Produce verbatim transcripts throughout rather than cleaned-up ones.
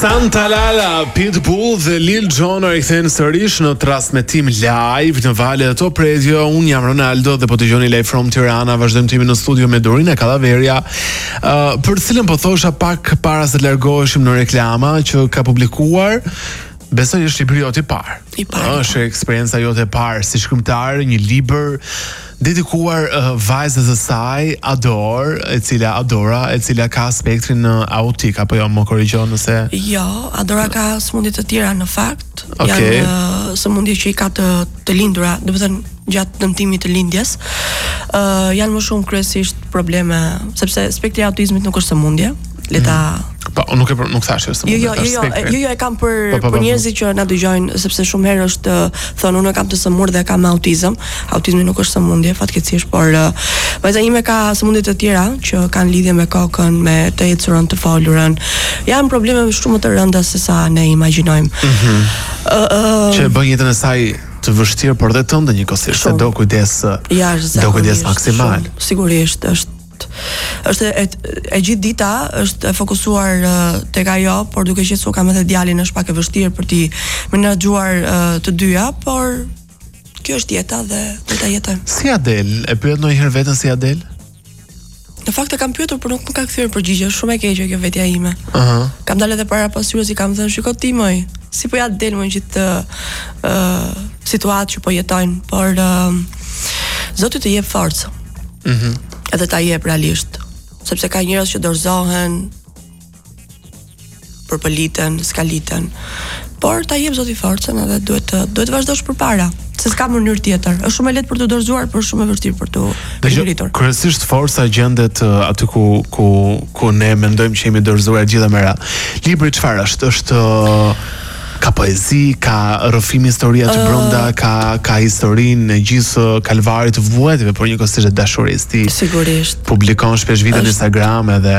Santa Lala, Pitbull dhe Lil Jon i kthejnë sërish në transmetim live në valët e Top Radio. Unë jam Ronaldo dhe po dëgjoni live from Tirana. Vazhdojmë timin në studio me Dorina Kallaveria, uh, për të cilën po thosha pak para se të largoheshim në reklama, që ka publikuar, besoj është libri jote i parë. I parë. Është eksperienca jote e parë si shkrimtar, një libër dedikuar uh, vajzës së saj, Ador, e cila Adora, e cila ka spektrin uh, autik, apo jo, më korrigjon nëse... Jo, Adora ka sëmundje të tjera në fakt. Okay. Janë uh, sëmundje që i ka të, të lindura, do të thënë gjatë dëmtimit të lindjes. Uh, janë më shumë kryesisht probleme, sepse spektri i autizmit nuk është sëmundje. Leta Po, nuk e nuk thash se Jo, jo, jo, jo, jo, e kam për për njerëzit që na dëgjojnë, sepse shumë herë është thonë unë kam të sëmurë dhe kam autizëm. Autizmi nuk është sëmundje, fatkeqësisht, por vajza ime ka sëmundje të tjera që kanë lidhje me kokën, me të ecurën, të folurën. Janë probleme shumë më të rënda se sa ne imagjinojmë. Mhm. Uh, uh, që bën jetën e saj të vështirë, por dhe tënde njëkohësisht, se do kujdes, do kujdes maksimal. Shumë, sigurisht është është e, e gjithë dita është e fokusuar uh, tek ajo, por duke qenë se kam edhe djalin është pak e vështirë për t'i menaxhuar uh, të dyja, por kjo është jeta dhe do ta jetoj. Si Adel, e pyet ndonjëherë veten si Adel? Në fakt e kam pyetur, por nuk më ka kthyer përgjigje, shumë e keqe kjo vetja ime. Ëh. Uh-huh. Kam dalë edhe para pasyrës i kam thënë, shiko ti moj, si po ja del më gjithë uh, situatë që po jetojnë, por uh, Zoti të jep forcë. Mhm. Mm edhe ta jep realisht, sepse ka njerëz që dorëzohen, përpëliten, skaliten, por ta jep Zoti forcën edhe duhet duhet të vazhdosh përpara, se s'ka mënyrë tjetër. Është shumë e lehtë për të dorëzuar, por shumë e vështirë për të ngritur. Kryesisht forca gjendet uh, aty ku ku ku ne mendojmë që jemi dorëzuar gjithë mëra. Libri çfarë është? Është uh, ka poezi, ka rrëfim historia të brenda, uh, ka ka historinë e gjithë kalvarit të vuajtjeve, por njëkohësisht e dashurisë. Ti sigurisht publikon shpesh video në Instagram edhe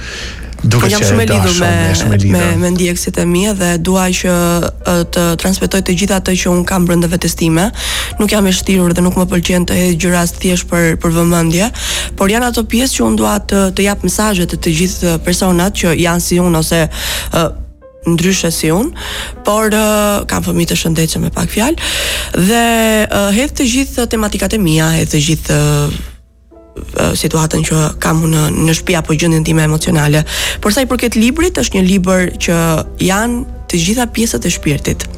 duke jam shumë e lidhur me me me ndjekësit e mi dhe dua që të transmetoj të gjitha ato që un kam brenda vetes time. Nuk jam e shtirur dhe nuk më pëlqen të hedh gjëra thjesht për për vëmendje, por janë ato pjesë që un dua të të jap mesazhe të të gjithë personat që janë si un ose uh, ndryshe si unë, por uh, kam fëmijë të shëndetshëm me pak fjalë dhe uh, hedh të gjithë tematikat e mia, hedh të gjithë uh, uh, situatën që kam në në shtëpi apo gjendjen time emocionale. Por sa i përket librit, është një libër që janë të gjitha pjesët e shpirtit.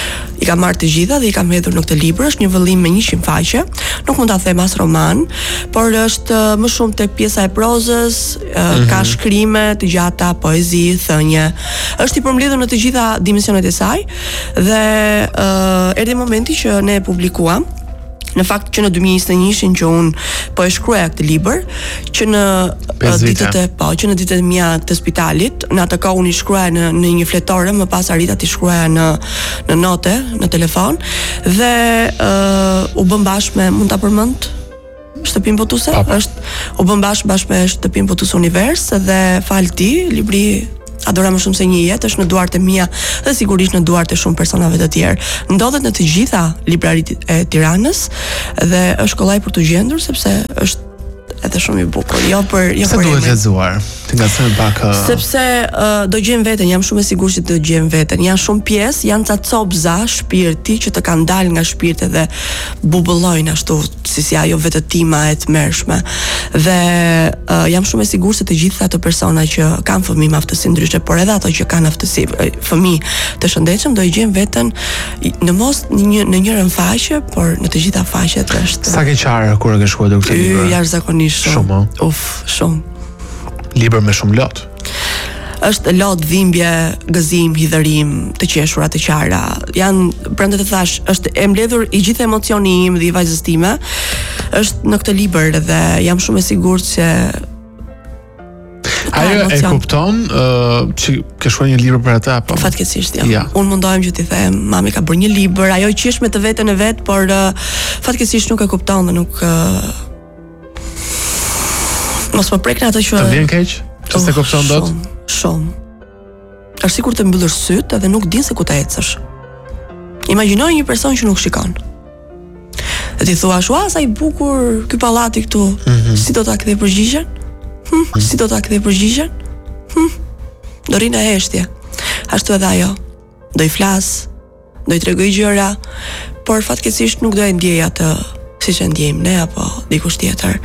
I kam marrë të gjitha dhe i kam hedhur në këtë libër. Është një vëllim me njëqind faqe. Nuk mund ta them as roman, por është uh, më shumë tek pjesa e prozës, uh, mm-hmm. ka shkrime të gjata, poezi, thënie. Është i përmbledhur në të gjitha dimensionet e saj dhe uh, erdhi momenti që ne e publikuam. Në fakt që në dy mijë e njëzet e një që un po e shkruaja këtë libër, që në ditët e po, që në ditët e mia të spitalit, në atë kohë unë i shkruaja në në një fletore, më pas arrita të shkruaja në në note, në telefon dhe uh, u bëm bashkë me, mund ta përmend Shtëpinë Botuese, është u bëm bashkë bashkë me Shtëpinë Botuese Univers dhe fal ti, libri Adora më shumë se një jetë është në duart e mia dhe sigurisht në duart e shumë personave të tjerë. Ndodhet në të gjitha libraritë e Tiranës dhe është kollaj për të gjendur sepse është edhe shumë i bukur. Jo për jo për. Sa duhet lexuar? Ti ngacmon pak. Uh... Sepse uh, do gjen veten, jam shumë e sigurt që do gjen veten. Janë shumë pjesë, janë ca copza shpirti që të kanë dalë nga shpirti dhe bubullojnë ashtu si si ajo vetëtima e tmerrshme. Dhe uh, jam shumë e sigurt se të gjithë ato persona që kanë fëmijë me aftësi ndryshe, por edhe ato që kanë aftësi fëmijë të shëndetshëm do i gjen veten në mos në një në njërin faqe, por në të gjitha faqet është. Sa ke qarë kur e ke shkruar këtë libër? Jashtëzakonisht shumë. Uf, shumë. Libër me shumë lot. Është lot, dhimbje, gëzim, hidhërim, të qeshura, të qara. Janë, brenda të thash, është e mbledhur i gjithë emocioni im dhe i vajzës time. Është në këtë libër dhe jam shumë e sigurt se ajo e kupton uh, që ke shkruar një libër për ata apo? Fatkeqësisht, ja. ja. Unë mundohem që t'i them, mami ka bërë një libër, ajo qesh me të veten e vet, por uh, fatkeqësisht nuk e kupton dhe nuk uh, mos më prek në atë që... Të vjen keq? Që se kupton dot? Shumë, shumë. Është sikur të mbyllësh syt edhe nuk din se ku ta ecësh. Imagjinoj një person që nuk shikon. Dhe ti thua, "Ua, sa i bukur ky pallati këtu." Mm-hmm. Si do ta kthej përgjigjen? Hm, si do ta kthej përgjigjen? Hm. Dorina e heshtje. Ashtu edhe ajo. Do i flas, do i tregoj gjëra, por fatkeqësisht nuk do e ndjej atë siç e ndjejmë ne apo dikush tjetër.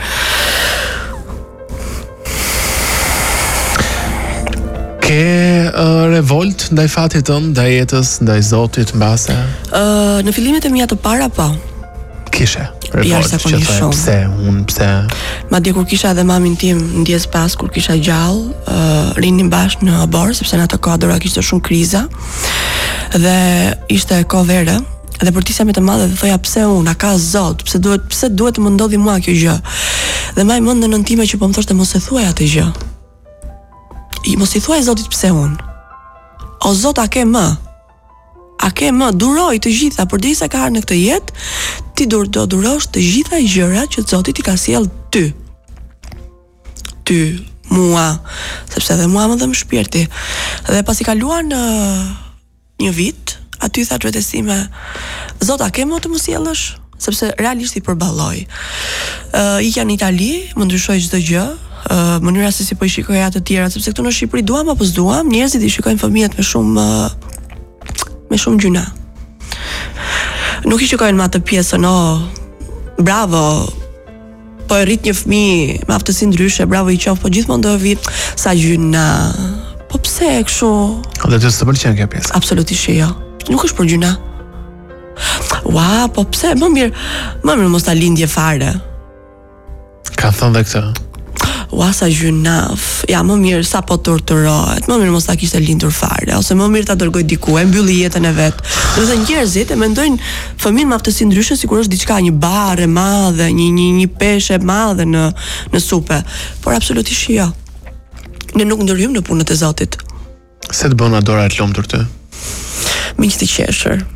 Ke uh, revolt ndaj fatit tënd, ndaj jetës, ndaj Zotit mbase? Uh, në fillimet e mia të para po. Kishe revolt, që thë, pse, unë, pse? Madje kur kisha edhe mamin tim ndjes pas, kur kisha gjallë, uh, rinin bashkë në Bor, sepse në atë kohë dora kishte shumë kriza, dhe ishte kohë vere, dhe për tisja me të madhe dhe thoja pse unë, a ka Zot, pse duhet, pse duhet të më ndodhi mua kjo gjë. Dhe maj mend në nënën time që po më thoshte mos e thuaj atë gjë. I mos i thuaj Zotit pse unë. O Zot, a ke më? A ke më? Duroj të gjitha, por derisa ka ardhur në këtë jetë, ti dur do durosh të gjitha gjërat që Zoti ti ka sjell ty. Ty, mua, sepse edhe mua më dhëm shpirti. Dhe pasi kaluar në një vit, aty tha vetes time, Zot, a ke më të më sjellësh? Sepse realisht i përballoj. Uh, Ikja në Itali, më ndryshoi çdo gjë. Uh, mënyra se si po i shikoj atë të tjera, sepse këtu në Shqipëri duam apo s'duam, njerëzit i shikojnë fëmijët me shumë uh, me shumë gjyna. Nuk i shikojnë me atë pjesën, oh, bravo, po e rrit një fëmijë me aftësi ndryshe, bravo i qof, po gjithmonë do vi sa gjyna. Po pse e kështu? Dhe të të pëlqen kjo pjesë? Absolutisht jo. Nuk është për gjyna. Ua, po pse? Më mirë, më mirë mos ta lindje fare. Ka thënë dhe këtë. Ua, sa gjynaf, ja më mirë sa po torturohet, më mirë mos ta kishte lindur fare, ose më mirë ta dërgoj diku, e mbylli jetën e vet. Do të thënë njerëzit e mendojnë fëmin me aftësi ndryshe sikur është diçka, një barë e madhe, një një një peshë e madhe në në supe, por absolutisht jo. Ne nuk ndërhyjmë në punët e Zotit. Se të bën Adora e lumtur ty? Miq të qeshër.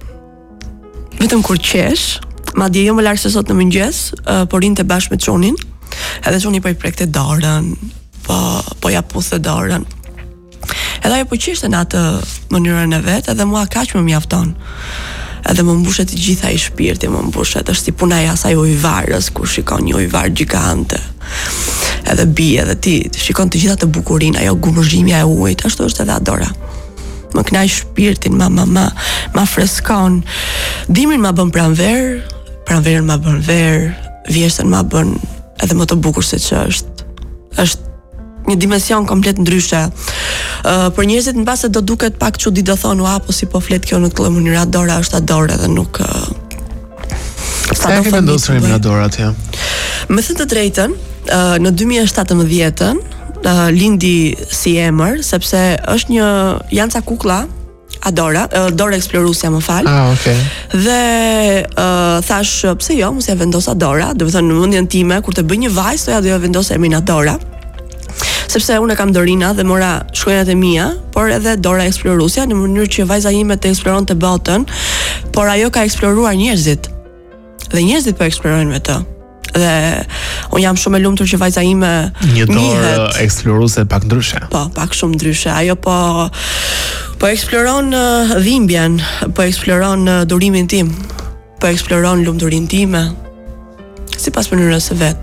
Vetëm kur qesh, madje jo më larg se sot në mëngjes, uh, por rinte bashkë me çonin. Edhe çuni po i prekte dorën, po po ja puthte dorën. Edhe ajo po qeshte në atë mënyrën e vet, edhe mua kaq më mjafton. Edhe më mbushet të gjitha i shpirti, më mbushet, është si puna e asaj ujvarës, kur shikon një ujvar gjigante. Edhe bie, edhe ti shikon të gjitha të bukurinë, ajo gumëzhimja e ujit, ashtu është edhe Adora. Më knaq shpirtin, ma ma ma, ma freskon. Dimrin ma bën pranver, pranverën ma bën ver, vjeshtën ma bën edhe më të bukur se që është. Është një dimension komplet ndryshe. Uh, për njerëzit në base do duket pak çudi, do thonë, ua, po si po flet kjo në këtë mënyrë, Adora është Adora dhe nuk uh, sa do vendosur me Adora atje. Me thënë të drejtën, uh, në dy mijë e shtatëmbëdhjetë uh, lindi si emër, sepse është një janë ca kukulla Adora, uh, Dora Eksploruesja, më fal. Ah, okay. Dhe uh, thash, pse jo, mos ja vendos Adora, do të thënë në mendjen time kur të bëj një vajzë, doja do ja vendos emrin Adora. Sepse unë kam Dorina dhe mora shkronjat e mia, por edhe Dora Eksploruesja në mënyrë që vajza ime të eksploronte botën, por ajo ka eksploruar njerëzit. Dhe njerëzit po eksplorojnë me të. Dhe unë jam shumë e lumtur që vajza ime një dorë eksploruese pak ndryshe. Po, pak shumë ndryshe. Ajo po po eksploron uh, dhimbjen, po eksploron uh, durimin tim, po eksploron lumturinë time, sipas mënyrës së vet.